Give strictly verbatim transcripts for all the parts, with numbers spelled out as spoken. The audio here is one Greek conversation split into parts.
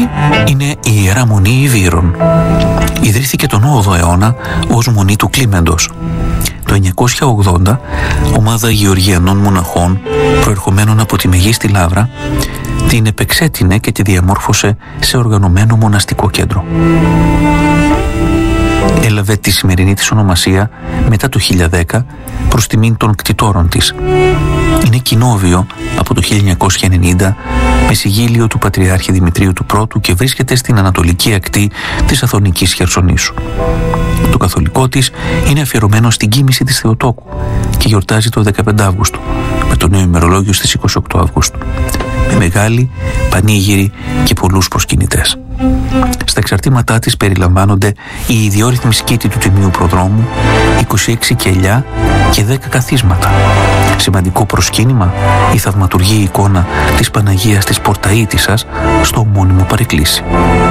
είναι η Ιερά Μονή Ιβύρων. Ιδρύθηκε τον όγδοο αιώνα ως Μονή του Κλίμεντος. Το εννιακόσια ογδόντα, ομάδα Γεωργιανών μοναχών προερχομένων από τη Μεγίστη Λαύρα την επεξέτεινε και τη διαμόρφωσε σε οργανωμένο μοναστικό κέντρο. Έλαβε τη σημερινή της ονομασία μετά το χίλια δέκα προς τιμήν των κτητόρων της. Είναι κοινόβιο από το χίλια εννιακόσια ενενήντα με συγγύλιο του Πατριάρχη Δημητρίου του Πρώτου και βρίσκεται στην ανατολική ακτή της Αθωνικής Χερσονήσου. Το καθολικό της είναι αφιερωμένο στην κοίμηση της Θεοτόκου και γιορτάζει το δεκαπέντε Αυγούστου με το νέο ημερολόγιο στις είκοσι οκτώ Αυγούστου, με μεγάλη πανήγυρη και πολλούς προσκυνητές. Στα εξαρτήματά της περιλαμβάνονται η ιδιόρυθμη σκήτη του Τιμίου Προδρόμου, είκοσι έξι κελιά και δέκα καθίσματα. Σημαντικό προσκύνημα η θαυματουργή εικόνα της Παναγίας της Πορταΐτισσας στο ομώνυμο παρεκκλήσι.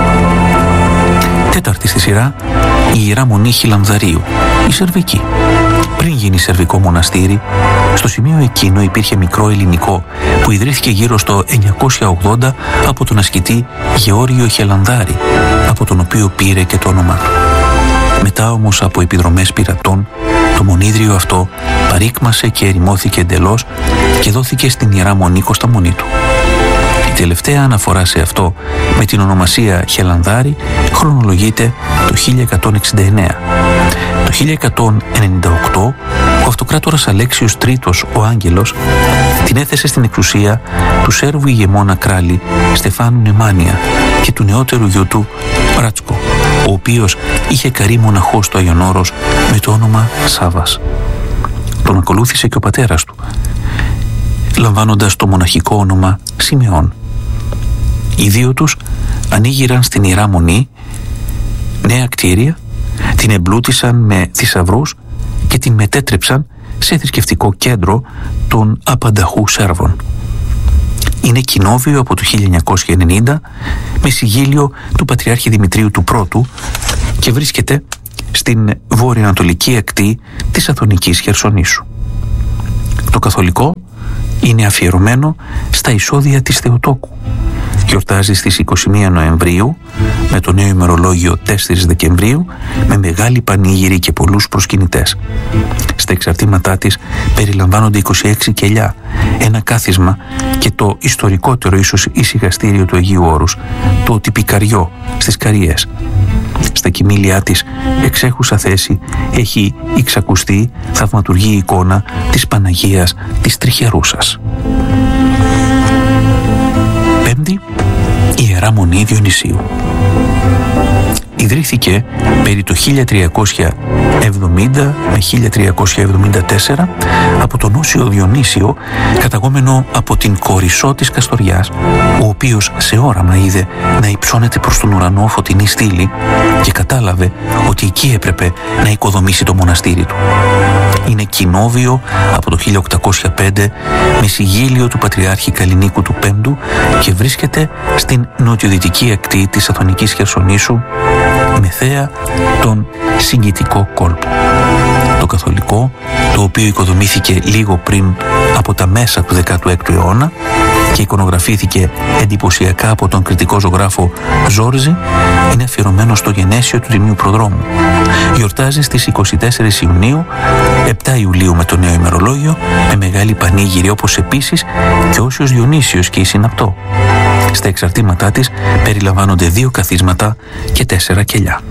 Τέταρτη στη σειρά, η Ιερά Μονή Χιλανδαρίου, η Σερβική. Πριν γίνει σερβικό μοναστήρι, στο σημείο εκείνο υπήρχε μικρό ελληνικό που ιδρύθηκε γύρω στο εννιακόσια ογδόντα από τον ασκητή Γεώργιο Χελανδάρη, από τον οποίο πήρε και το όνομά του. Μετά όμως από επιδρομές πειρατών, το μονίδριο αυτό παρήκμασε και ερημώθηκε εντελώς και δόθηκε στην Ιερά Μονή Κωσταμονίτου. Η τελευταία αναφορά σε αυτό με την ονομασία Χελανδάρη χρονολογείται το χίλια εκατόν εξήντα εννέα. Το χίλια εκατόν ενενήντα οκτώ ο αυτοκράτορας Αλέξιος Τρίτος ο Άγγελος την έθεσε στην εξουσία του Σέρβου ηγεμόνα κράλη Στεφάνου Νεμάνια και του νεότερου γιού του Ράτσκο, ο οποίος είχε καρεί μοναχό στο Άγιον Όρος με το όνομα Σάβας. Τον ακολούθησε και ο πατέρας του, λαμβάνοντας το μοναχικό όνομα Σιμεών. Οι δύο τους ανοίγηραν στην Ιερά Μονή νέα κτίρια, την εμπλούτησαν με θησαυρούς και την μετέτρεψαν σε θρησκευτικό κέντρο των απανταχού Σέρβων. Είναι κοινόβιο από το χίλια εννιακόσια ενενήντα με συγγύλιο του Πατριάρχη Δημητρίου του Πρώτου και βρίσκεται στην βορειοανατολική ακτή της Αθωνικής Χερσονήσου. Το καθολικό είναι αφιερωμένο στα εισόδια της Θεοτόκου. Γιορτάζει στις είκοσι μία Νοεμβρίου με το νέο ημερολόγιο τέσσερις Δεκεμβρίου με μεγάλη πανήγυρη και πολλούς προσκυνητές. Στα εξαρτήματά της περιλαμβάνονται είκοσι έξι κελιά, ένα κάθισμα και το ιστορικότερο ίσως ησυχαστήριο του Αγίου Όρους, το Τυπικαριό στις Καριές. Στα κοιμήλια της εξέχουσα θέση έχει η ξακουστή θαυματουργή εικόνα της Παναγίας της Τριχερούσας. Πέμπτη, η Ιερά Μονή Διονυσίου. Ιδρύθηκε περί το χίλια τριακόσια εβδομήντα με χίλια τριακόσια εβδομήντα τέσσερα από τον Όσιο Διονύσιο, καταγόμενο από την Κορισό της Καστοριάς, ο οποίος σε όραμα είδε να υψώνεται προς τον ουρανό φωτεινή στήλη και κατάλαβε ότι εκεί έπρεπε να οικοδομήσει το μοναστήρι του. Είναι κοινόβιο από το χίλια οκτακόσια πέντε με συγγύλιο του Πατριάρχη Καλλινίκου του Πέμπτου και βρίσκεται στην νοτιοδυτική ακτή της Αθωνικής Χερσονήσου με θέα τον Συγκητικό κόλπο. Το καθολικό, το οποίο οικοδομήθηκε λίγο πριν από τα μέσα του δέκατου έκτου αιώνα και εικονογραφήθηκε εντυπωσιακά από τον κριτικό ζωγράφο Ζόρζη, είναι αφιερωμένο στο γενέσιο του Τιμίου Προδρόμου. Γιορτάζει στις είκοσι τέσσερις Ιουνίου, επτά Ιουλίου με το νέο ημερολόγιο, με μεγάλη πανήγυρη, όπως επίσης και ο Όσιος Διονύσιος και η Συναπτώ. Στα εξαρτήματά της περιλαμβάνονται δύο καθίσματα και τέσσερα κελιά.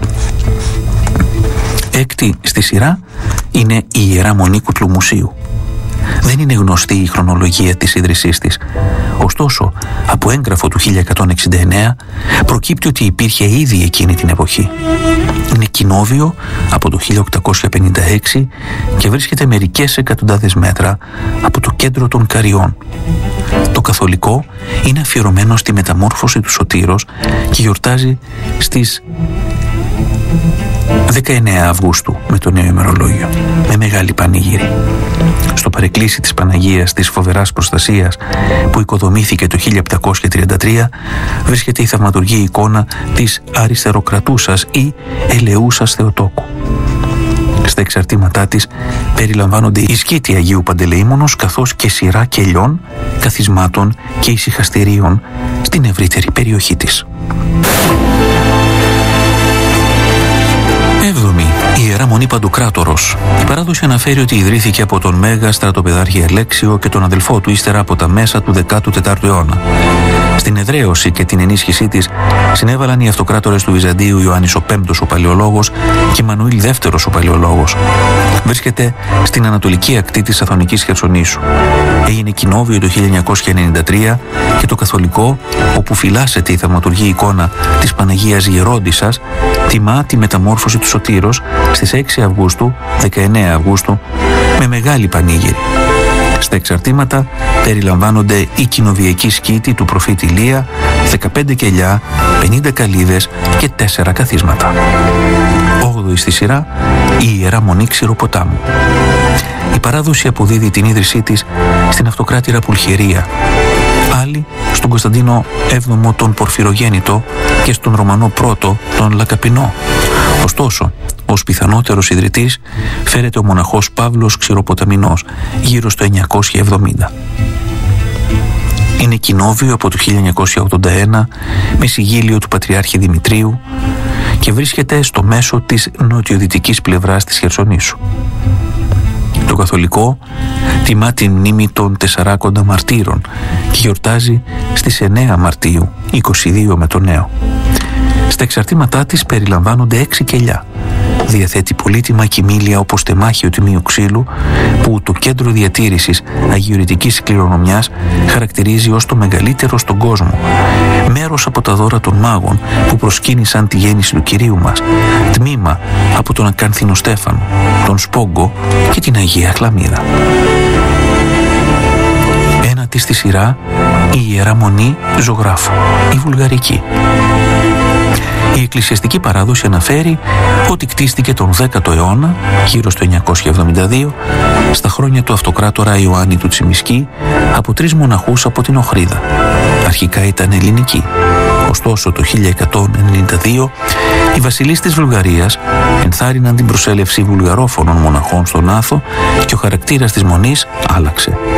Έκτη στη σειρά είναι η Ιερά Μονή Κουτλουμουσίου. Δεν είναι γνωστή η χρονολογία της ίδρυσής της. Ωστόσο, από έγγραφο του χίλια εκατόν εξήντα εννέα προκύπτει ότι υπήρχε ήδη εκείνη την εποχή. Είναι κοινόβιο από το χίλια οκτακόσια πενήντα έξι και βρίσκεται μερικές εκατοντάδες μέτρα από το κέντρο των Καριών. Το καθολικό είναι αφιερωμένο στη μεταμόρφωση του Σωτήρος και γιορτάζει στις δεκαεννέα Αυγούστου με το νέο ημερολόγιο, με μεγάλη πανήγυρη. Στο παρεκκλήσι της Παναγίας της Φοβεράς Προστασίας, που οικοδομήθηκε το χίλια επτακόσια τριάντα τρία, βρίσκεται η θαυματουργή εικόνα της Αριστεροκρατούσας ή Ελεούσας Θεοτόκου. Στα εξαρτήματά της περιλαμβάνονται η σκήτη Αγίου Παντελεήμονος καθώς και σειρά κελιών, καθισμάτων και ησυχαστηρίων στην ευρύτερη περιοχή της. Έβδομη, η Ιερά Μονή Παντοκράτορος. Η παράδοση αναφέρει ότι ιδρύθηκε από τον Μέγα στρατοπεδάρχη Ελέξιο και τον αδελφό του ύστερα από τα μέσα του δέκατου τέταρτου αιώνα. Στην εδραίωση και την ενίσχυσή της συνέβαλαν οι αυτοκράτορες του Βυζαντίου Ιωάννης ο Πέμπτος ο Παλαιολόγος και Μανουήλ Δεύτερος ο Παλαιολόγος. Βρίσκεται στην ανατολική ακτή της Αθωνικής Χερσονήσου. Έγινε κοινόβιο το χίλια εννιακόσια ενενήντα τρία και το καθολικό, όπου φυλάσσεται η θαυματουργή εικόνα της Παναγίας Γερόντισσας, τιμά τη μεταμόρφωση του Σωτήρος στις έξι Αυγούστου, δεκαεννέα Αυγούστου, με μεγάλη πανήγυρη. Στα εξαρτήματα περιλαμβάνονται η κοινοβιακή σκήτη του προφήτη Ηλία, δεκαπέντε κελιά, πενήντα καλύδες και τέσσερα καθίσματα. Όγδοη στη σειρά, η Ιερά Μονή Ξηροποτάμου. Η παράδοση αποδίδει την ίδρυσή της στην αυτοκράτηρα Πουλχερία, άλλη στον Κωνσταντίνο Έβδομο τον Πορφυρογέννητο και στον Ρωμανό Πρώτο τον Λακαπινό. Ωστόσο, ως πιθανότερος ιδρυτής φέρεται ο μοναχός Παύλος Ξηροποταμινός γύρω στο εννιακόσια εβδομήντα. Είναι κοινόβιο από το χίλια εννιακόσια ογδόντα ένα με συγγύλιο του Πατριάρχη Δημητρίου και βρίσκεται στο μέσο της νοτιοδυτικής πλευράς της Χερσονήσου. Το καθολικό τιμά τη μνήμη των τεσσαράκοντα μαρτύρων και γιορτάζει στις εννέα Μαρτίου, είκοσι δύο με το νέο. Στα εξαρτήματά της περιλαμβάνονται έξι κελιά. Διαθέτει πολύτιμα κοιμήλια όπως τεμάχιο τιμίου ξύλου, που το κέντρο διατήρησης αγιορητικής κληρονομιάς χαρακτηρίζει ως το μεγαλύτερο στον κόσμο. Μέρος από τα δώρα των μάγων που προσκύνησαν τη γέννηση του Κυρίου μας. Τμήμα από τον Ακάνθινο Στέφανο, τον Σπόγκο και την Αγία Χλαμίδα. Ένατη στη σειρά, η Ιερά Μονή Ζωγράφου, η Βουλγαρική. Η εκκλησιαστική παράδοση αναφέρει ότι κτίστηκε τον δέκατο αιώνα, γύρω στο εννιακόσια εβδομήντα δύο, στα χρόνια του αυτοκράτορα Ιωάννη του Τσιμισκή, από τρεις μοναχούς από την Οχρίδα. Αρχικά ήταν ελληνική. Ωστόσο, το χίλια εκατόν ενενήντα δύο, οι βασιλείς της Βουλγαρίας ενθάρρυναν την προσέλευση βουλγαρόφωνων μοναχών στον Άθο και ο χαρακτήρας της μονής άλλαξε.